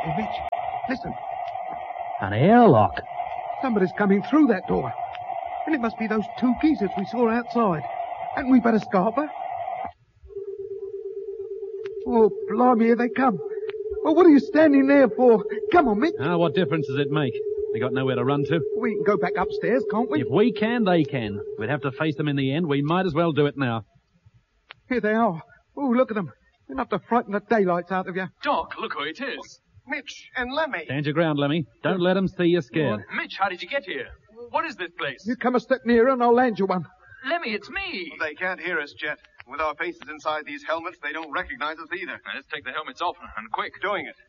Hey, Mitch, listen. An airlock. Somebody's coming through that door. And it must be those two geezers we saw outside. Hadn't we better scarp her? Oh, blimey, here they come. Well, what are you standing there for? Come on, Mitch. What difference does it make? We got nowhere to run to. We can go back upstairs, can't we? If we can, they can. We'd have to face them in the end. We might as well do it now. Here they are. Oh, look at them. Enough to frighten the daylights out of you. Doc, look who it is. Mitch and Lemmy. Stand your ground, Lemmy. Don't let them see you scared. Mitch, how did you get here? What is this place? You come a step nearer and I'll land you one. Lemmy, it's me. They can't hear us, Jet. With our faces inside these helmets, they don't recognize us either. Now, let's take the helmets off, and quick. Doing it.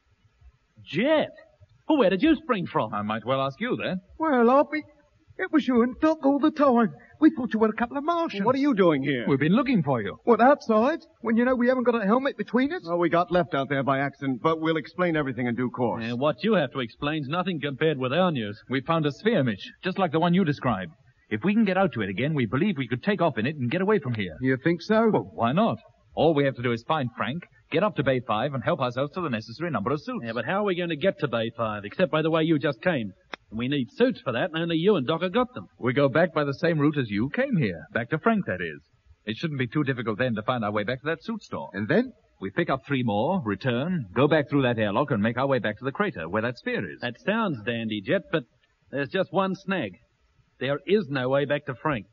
Jet? Well, where did you spring from? I might well ask you, then. Well, Harvey, it was you and Doc all the time. We thought you were a couple of Martians. What are you doing here? We've been looking for you. What, outside? When you know we haven't got a helmet between us? Oh, we got left out there by accident, but we'll explain everything in due course. What you have to explain's nothing compared with our news. We found a sphere, Mitch, just like the one you described. If we can get out to it again, we believe we could take off in it and get away from here. You think so? Well, why not? All we have to do is find Frank, get up to Bay 5, and help ourselves to the necessary number of suits. Yeah, but how are we going to get to Bay 5, except by the way you just came? And we need suits for that, and only you and Doc have got them. We go back by the same route as you came here. Back to Frank, that is. It shouldn't be too difficult then to find our way back to that suit store. And then? We pick up 3 more, return, go back through that airlock, and make our way back to the crater, where that sphere is. That sounds dandy, Jet, but there's just one snag. There is no way back to Frank.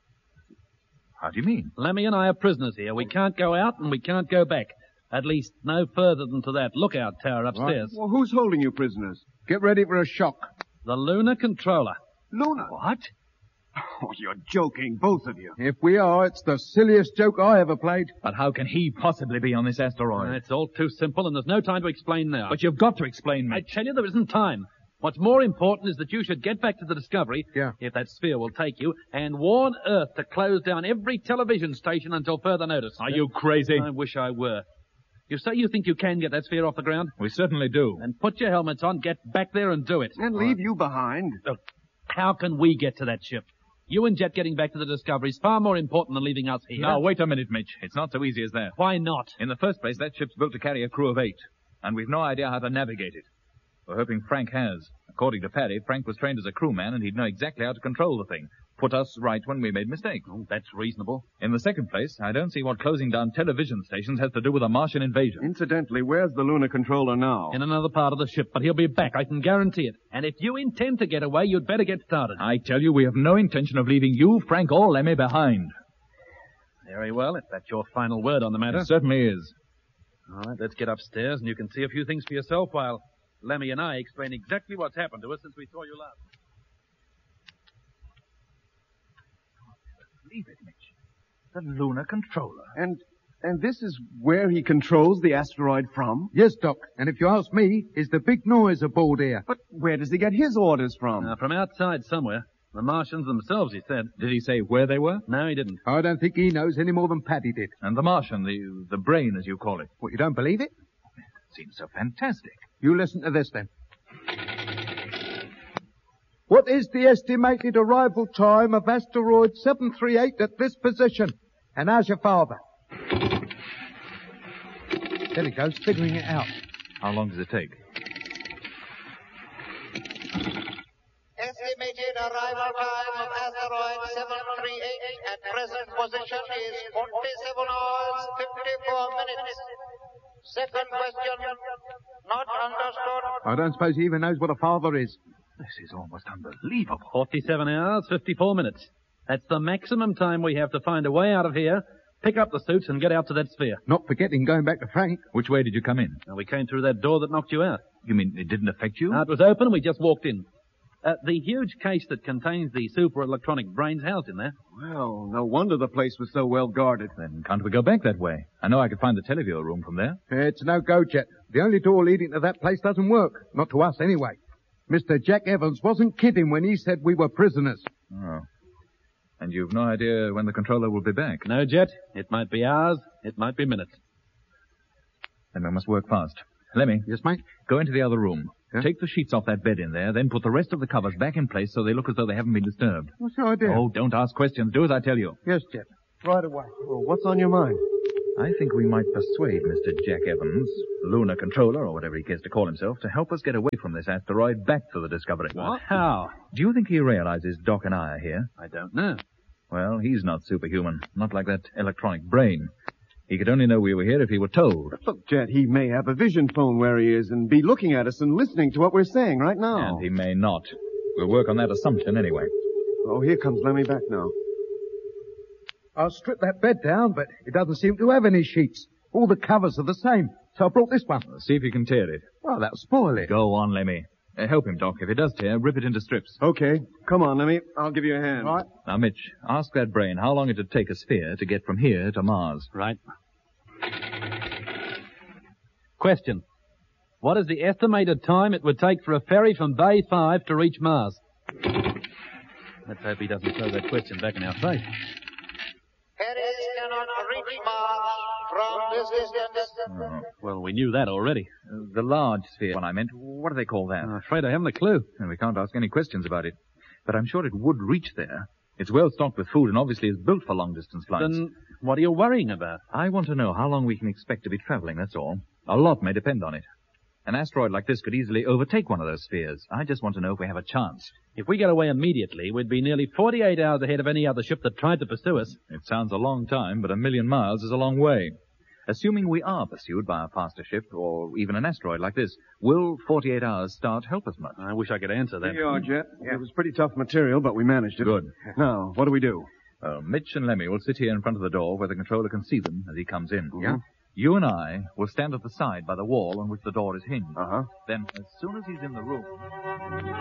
How do you mean? Lemmy and I are prisoners here. We can't go out and we can't go back. At least no further than to that lookout tower upstairs. Well, who's holding you prisoners? Get ready for a shock. The lunar controller. Luna? What? Oh, you're joking, both of you. If we are, it's the silliest joke I ever played. But how can he possibly be on this asteroid? It's all too simple, and there's no time to explain now. But you've got to explain, I Mitch. tell you, there isn't time. What's more important is that you should get back to the Discovery, if that sphere will take you, and warn Earth to close down every television station until further notice. Are you crazy? I wish I were. You say you think you can get that sphere off the ground? We certainly do. Then put your helmets on, get back there and do it. And leave you behind. Look, how can we get to that ship? You and Jet getting back to the Discovery is far more important than leaving us here. Now, wait a minute, Mitch. It's not so easy as that. Why not? In the first place, that ship's built to carry a crew of 8, and we've no idea how to navigate it. We're hoping Frank has. According to Paddy, Frank was trained as a crewman, and he'd know exactly how to control the thing. Put us right when we made mistakes. Oh, that's reasonable. In the second place, I don't see what closing down television stations has to do with a Martian invasion. Incidentally, where's the lunar controller now? In another part of the ship, but he'll be back, I can guarantee it. And if you intend to get away, you'd better get started. I tell you, we have no intention of leaving you, Frank, or Lemmy behind. Very well, if that's your final word on the matter. It certainly is. All right, let's get upstairs, and you can see a few things for yourself while Lemmy and I explain exactly what's happened to us since we saw you last. Leave it, Mitch. The lunar controller. And this is where he controls the asteroid from? Yes, Doc. And if you ask me, is the big noise aboard here? But where does he get his orders from? From outside somewhere. The Martians themselves, he said. Did he say where they were? No, he didn't. I don't think he knows any more than Paddy did. And the Martian, the brain, as you call it. What, you don't believe it? Seems so fantastic. You listen to this, then. What is the estimated arrival time of asteroid 738 at this position? And how's your father? There he goes, figuring it out. How long does it take? Estimated arrival time of asteroid 738 at present position is 47 hours, 54 minutes. Second question, not understood. I don't suppose he even knows what a father is. This is almost unbelievable. 47 hours, 54 minutes. That's the maximum time we have to find a way out of here, pick up the suits, and get out to that sphere. Not forgetting going back to Frank. Which way did you come in? We came through that door that knocked you out. You mean it didn't affect you? It was open, and we just walked in. The huge case that contains the super electronic brains housed in there. Well, no wonder the place was so well guarded. Then can't we go back that way? I know I could find the teleview room from there. It's no go, Jet. The only door leading to that place doesn't work. Not to us, anyway. Mr. Jack Evans wasn't kidding when he said we were prisoners. Oh. And you've no idea when the controller will be back? No, Jet. It might be hours. It might be minutes. Then we must work fast. Lemmy. Yes, mate? Go into the other room. Yeah? Take the sheets off that bed in there, then put the rest of the covers back in place so they look as though they haven't been disturbed. What's your idea? Oh, don't ask questions. Do as I tell you. Yes, Jet. Right away. Well, what's on your mind? I think we might persuade Mr. Jack Evans, lunar controller, or whatever he cares to call himself, to help us get away from this asteroid back to the Discovery. What? How? Do you think he realizes Doc and I are here? I don't know. Well, he's not superhuman. Not like that electronic brain. He could only know we were here if he were told. Look, Jet, he may have a vision phone where he is and be looking at us and listening to what we're saying right now. And he may not. We'll work on that assumption anyway. Oh, here comes Lemmy back now. I'll strip that bed down, but it doesn't seem to have any sheets. All the covers are the same, so I brought this one. See if you can tear it. Well, that'll spoil it. Go on, Lemmy. Help him, Doc. If it does tear, rip it into strips. Okay. Come on, Lemmy. I'll give you a hand. All right. Now, Mitch, ask that brain how long it'd take a sphere to get from here to Mars. Right. Question. What is the estimated time it would take for a ferry from Bay 5 to reach Mars? Let's hope he doesn't throw that question back in our face. Ferries cannot reach Mars from this distance. Well, we knew that already. The large sphere one I meant. What do they call that? I'm afraid I haven't a clue. And we can't ask any questions about it. But I'm sure it would reach there. It's well stocked with food and obviously is built for long-distance flights. Then what are you worrying about? I want to know how long we can expect to be traveling, that's all. A lot may depend on it. An asteroid like this could easily overtake one of those spheres. I just want to know if we have a chance. If we get away immediately, we'd be nearly 48 hours ahead of any other ship that tried to pursue us. It sounds a long time, but 1,000,000 miles is a long way. Assuming we are pursued by a faster ship, or even an asteroid like this, will 48 hours start help us much? I wish I could answer that. Here you are, Jet. It was pretty tough material, but we managed it. Good. Now, what do we do? Well, Mitch and Lemmy will sit here in front of the door where the controller can see them as he comes in. Yeah? You and I will stand at the side by the wall on which the door is hinged. Uh-huh. Then, as soon as he's in the room...